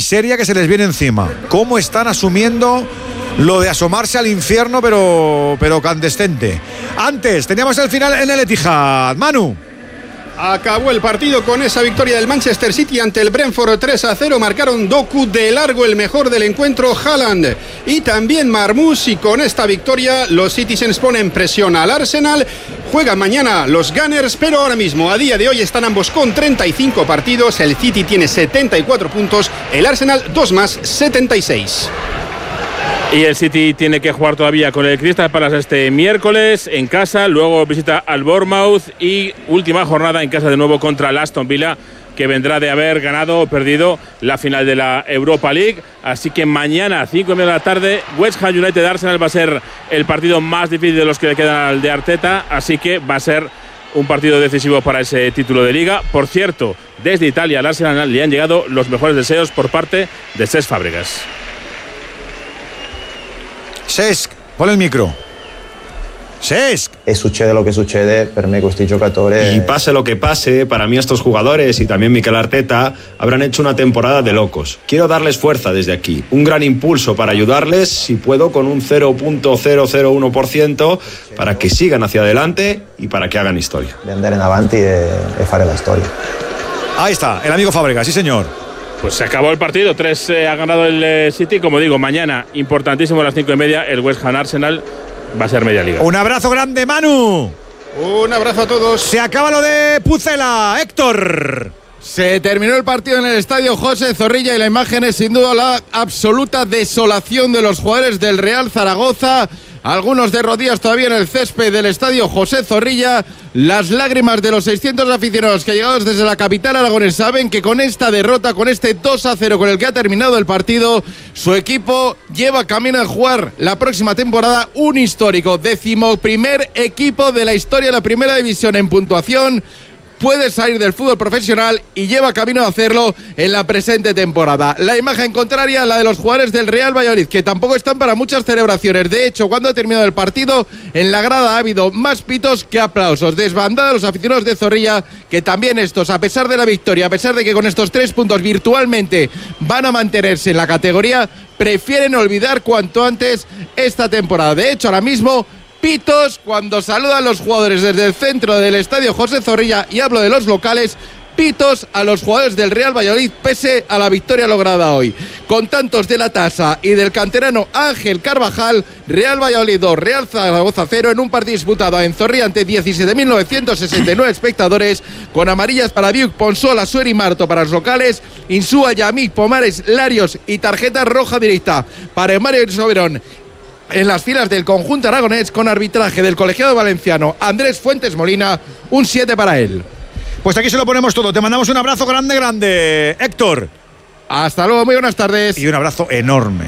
miseria que se les viene encima. ¿Cómo están asumiendo lo de asomarse al infierno, pero candescente? Antes, teníamos el final en el Etihad. Manu. Acabó el partido con esa victoria del Manchester City ante el Brentford 3-0. Marcaron Doku, de largo el mejor del encuentro, Haaland y también Marmoush. Y con esta victoria los Citizens ponen presión al Arsenal. Juegan mañana los Gunners, pero ahora mismo, a día de hoy, están ambos con 35 partidos. El City tiene 74 puntos, el Arsenal 2 más, 76. Y el City tiene que jugar todavía con el Crystal Palace este miércoles en casa, luego visita al Bournemouth y última jornada en casa de nuevo contra el Aston Villa, que vendrá de haber ganado o perdido la final de la Europa League. Así que mañana, 5:30 de la tarde, West Ham United Arsenal va a ser el partido más difícil de los que le quedan al de Arteta, así que va a ser un partido decisivo para ese título de Liga. Por cierto, desde Italia al Arsenal le han llegado los mejores deseos por parte de Cesc Fàbregas. Cesc, pon il micro. Cesc. E succede lo che succede, per me questi giocatori. Y pase lo que pase, para mí estos jugadores y también Mikel Arteta habrán hecho una temporada de locos. Quiero darles fuerza desde aquí, un gran impulso para ayudarles, si puedo, con un 0.001% para que sigan hacia adelante y para que hagan historia. De andare in avanti e fare la storia. Ahí está, el amigo Fàbregas, sí señor. Pues se acabó el partido, 3 ha ganado el City. Como digo, mañana, importantísimo a las 5:30, el West Ham Arsenal va a ser media liga. Un abrazo grande, Manu. Un abrazo a todos. Se acaba lo de Pucela, Héctor. Se terminó el partido en el estadio José Zorrilla y la imagen es sin duda la absoluta desolación de los jugadores del Real Zaragoza. Algunos de rodillas todavía en el césped del estadio José Zorrilla. Las lágrimas de los 600 aficionados que llegados desde la capital aragonesa saben que con esta derrota, con este 2-0 con el que ha terminado el partido, su equipo lleva camino a jugar la próxima temporada un histórico 11º equipo de la historia de la primera división en puntuación. Puede salir del fútbol profesional y lleva camino a hacerlo en la presente temporada. La imagen contraria, la de los jugadores del Real Valladolid, que tampoco están para muchas celebraciones. De hecho, cuando ha terminado el partido, en la grada ha habido más pitos que aplausos. Desbandada a los aficionados de Zorrilla, que también estos, a pesar de la victoria, a pesar de que con estos 3 puntos virtualmente van a mantenerse en la categoría, prefieren olvidar cuanto antes esta temporada. De hecho, ahora mismo, pitos cuando saludan los jugadores desde el centro del estadio José Zorrilla, y hablo de los locales, pitos a los jugadores del Real Valladolid pese a la victoria lograda hoy. Con tantos de la Tasa y del canterano Ángel Carvajal, Real Valladolid 2, Real Zaragoza 0 en un partido disputado en Zorrilla ante 17.969 espectadores, con amarillas para Viuc, Ponsola, Sueri y Marto para los locales, Insúa, Yamik, Pomares, Larios y tarjeta roja directa para Mario Soberón en las filas del conjunto aragonés, con arbitraje del colegiado valenciano Andrés Fuentes Molina, un 7 para él. Pues aquí se lo ponemos todo. Te mandamos un abrazo grande, Héctor. Hasta luego, muy buenas tardes. Y un abrazo enorme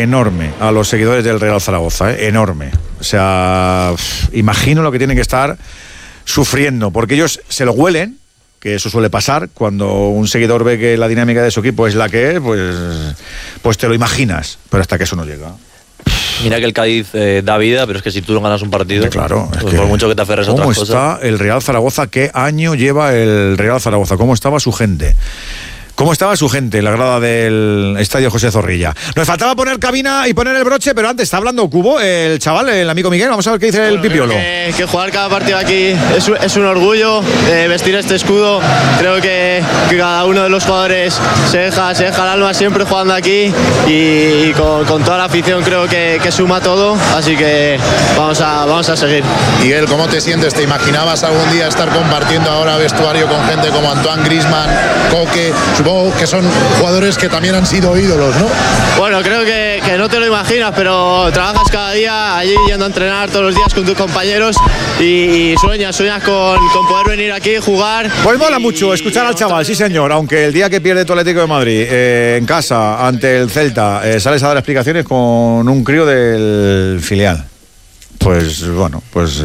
a los seguidores del Real Zaragoza, enorme. O sea, imagino lo que tienen que estar sufriendo, porque ellos se lo huelen, que eso suele pasar cuando un seguidor ve que la dinámica de su equipo es la que es, pues te lo imaginas, pero hasta que eso no llega. Mira que el Cádiz da vida, pero es que si tú no ganas un partido, claro, pues por mucho que te aferres a otras cosas. ¿Cómo está el Real Zaragoza? ¿Qué año lleva el Real Zaragoza? ¿Cómo estaba su gente? ¿Cómo estaba su gente en la grada del estadio José Zorrilla? Nos faltaba poner cabina y poner el broche, pero antes está hablando Cubo, el chaval, el amigo Miguel. Vamos a ver qué dice el Pipiolo. Que jugar cada partido aquí es un orgullo, vestir este escudo. Creo que cada uno de los jugadores se deja el alma siempre jugando aquí, y con toda la afición creo que suma todo, así que vamos a seguir. Miguel, ¿cómo te sientes? ¿Te imaginabas algún día estar compartiendo ahora vestuario con gente como Antoine Griezmann, Coque? Supongo que son jugadores que también han sido ídolos, ¿no? Bueno, creo que no te lo imaginas, pero trabajas cada día allí yendo a entrenar todos los días con tus compañeros y sueñas con poder venir aquí, jugar. Pues mola mucho escuchar al chaval, sí señor, aunque el día que pierde tu Atlético de Madrid en casa ante el Celta sales a dar explicaciones con un crío del filial. Pues bueno,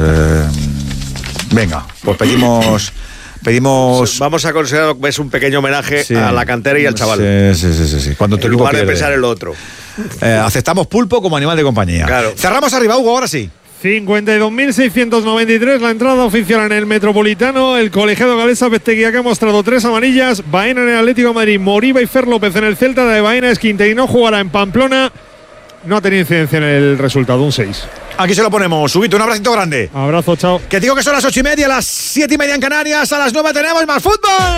venga, pues pedimos. Vamos a considerar que es un pequeño homenaje a la cantera y al chaval. Sí. Cuando en lugar de pensar en lo otro. Aceptamos pulpo como animal de compañía. Claro. Cerramos arriba, Hugo, ahora sí. 52.693 la entrada oficial en el Metropolitano. El colegiado galés Abesteguía, que ha mostrado 3 amarillas. Baena en el Atlético de Madrid, Moriba y Fer López en el Celta. De Baena es quinta y no jugará en Pamplona. No ha tenido incidencia en el resultado, un 6. Aquí se lo ponemos. Subito, un abracito grande. Abrazo, chao. Que digo que son las 8:30, las 7:30 en Canarias. A las 9 tenemos más fútbol.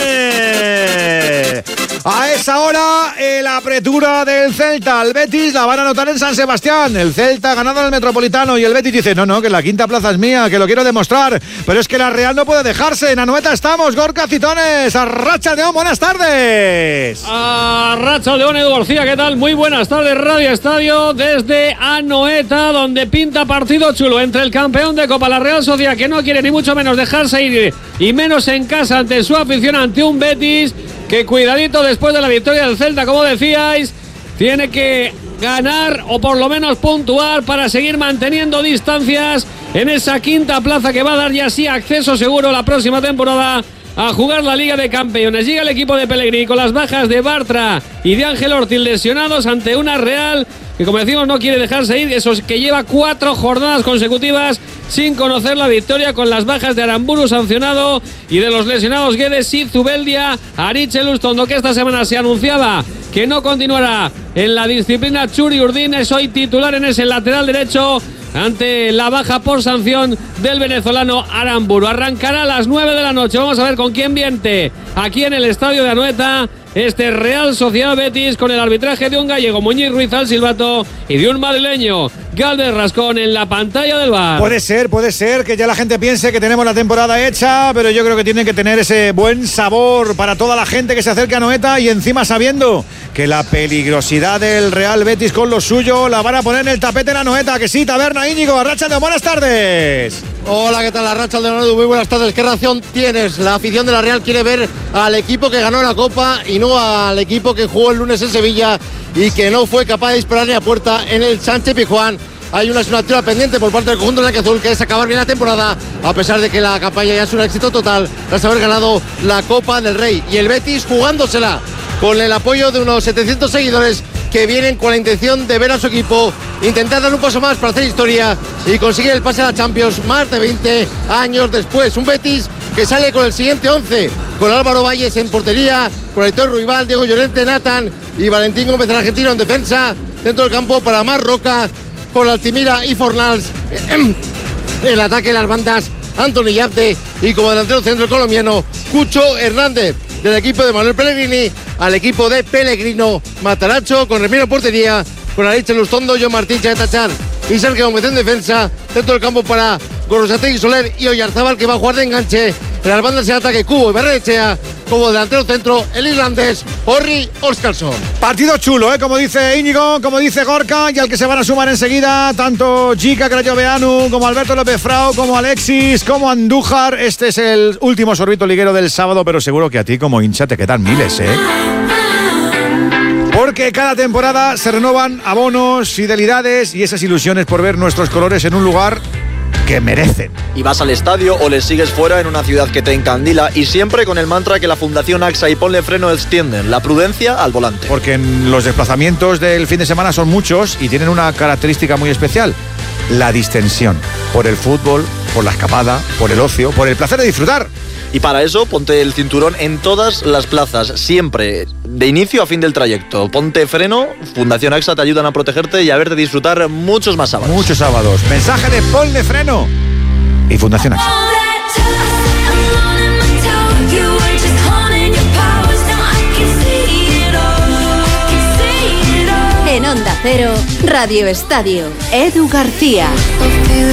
A esa hora, la apertura del Celta. El Betis la van a anotar en San Sebastián. El Celta ha ganado en el Metropolitano y el Betis dice, no, que la quinta plaza es mía, que lo quiero demostrar. Pero es que la Real no puede dejarse. En Anoeta estamos, Gorka Citones. Arrachaldeón, buenas tardes. Arrachaldeón, Edu García, ¿qué tal? Muy buenas tardes, Radio Estadio, desde Anoeta, donde pinta partido chulo entre el campeón de Copa, la Real Sociedad, que no quiere ni mucho menos dejarse ir, y menos en casa ante su afición, ante un Betis que, cuidadito, después de la victoria del Celta, como decíais, tiene que ganar o por lo menos puntuar para seguir manteniendo distancias en esa quinta plaza que va a dar ya sí acceso seguro la próxima temporada a jugar la Liga de Campeones. Llega el equipo de Pellegrini con las bajas de Bartra y de Ángel Ortiz lesionados ante una Real que, como decimos, no quiere dejarse ir, eso es que lleva 4 jornadas consecutivas sin conocer la victoria, con las bajas de Aramburu sancionado y de los lesionados Guedes y Zubeldia. Aritz Lustondo, que esta semana se anunciaba que no continuará en la disciplina. Churi Urdin es hoy titular en ese lateral derecho ante la baja por sanción del venezolano Aramburu. Arrancará a las 9 de la noche. Vamos a ver con quién viente aquí en el estadio de Anoeta este Real Sociedad Betis, con el arbitraje de un gallego, Muñiz Ruiz al silbato, y de un madrileño, Galvez Rascón, en la pantalla del VAR. Puede ser que ya la gente piense que tenemos la temporada hecha, pero yo creo que tienen que tener ese buen sabor para toda la gente que se acerca a Anoeta, y encima sabiendo que la peligrosidad del Real Betis con lo suyo la van a poner en el tapete en Anoeta. Que sí, Taberna, Íñigo, Arrachaldeón, buenas tardes. Hola, ¿qué tal? Arrachaldeón, muy buenas tardes. ¿Qué reacción tienes? La afición de la Real quiere ver al equipo que ganó la Copa y no al equipo que jugó el lunes en Sevilla y que no fue capaz de dispararle a puerta en el Sánchez Pizjuán. Hay una asignatura pendiente por parte del conjunto blanquiazul, que es acabar bien la temporada, a pesar de que la campaña ya es un éxito total tras haber ganado la Copa del Rey. Y el Betis jugándosela con el apoyo de unos 700 seguidores que vienen con la intención de ver a su equipo intentar dar un paso más para hacer historia y conseguir el pase a la Champions más de 20 años después. Un Betis que sale con el siguiente 11, con Álvaro Valles en portería, con Aitor Ruibal, Diego Llorente, Nathan y Valentín Gómez, el argentino, en defensa. Dentro del campo para Mar Roca, con Altimira y Fornals. El ataque de las bandas, Anthony Yapte, y como delantero centro colombiano, Cucho Hernández. Del equipo de Manuel Pellegrini al equipo de Pellegrino, Mataracho con Remiro en portería, con Aritz Lustondo, John Martín, Tachar y Sergio Gómez en defensa. Dentro del campo para Gorosategi, Soler y Oyarzábal, que va a jugar de enganche. En las bandas de ataque, Cubo y Barrenechea. Como delantero centro, el irlandés Orri Óskarsson. Partido chulo, como dice Íñigo, como dice Gorka, y al que se van a sumar enseguida tanto Gica Crayoveanu como Alberto López Frau, como Alexis, como Andújar. Este es el último sorbito liguero del sábado, pero seguro que a ti como hincha te quedan miles, porque cada temporada se renovan abonos, fidelidades y esas ilusiones por ver nuestros colores en un lugar que merecen. Y vas al estadio o les sigues fuera en una ciudad que te encandila, y siempre con el mantra que la Fundación AXA y Ponle Freno extienden: la prudencia al volante. Porque en los desplazamientos del fin de semana son muchos y tienen una característica muy especial: la distensión. Por el fútbol, por la escapada, por el ocio, por el placer de disfrutar. Y para eso, ponte el cinturón en todas las plazas, siempre, de inicio a fin del trayecto. Ponte freno, Fundación AXA te ayudan a protegerte y a verte disfrutar muchos más sábados. Muchos sábados. Mensaje de Ponle Freno y Fundación AXA. En Onda Cero, Radio Estadio, Edu García.